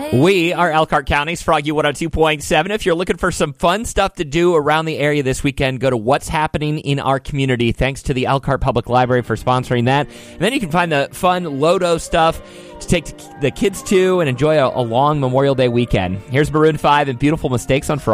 We are Elkhart County's Froggy 102.7. If you're looking for some fun stuff to do around the area this weekend, go to What's Happening in Our Community. Thanks to the Elkhart Public Library for sponsoring that. And then you can find the fun Lodo stuff to take the kids to and enjoy a long Memorial Day weekend. Here's Maroon 5 and Beautiful Mistakes on Froggy.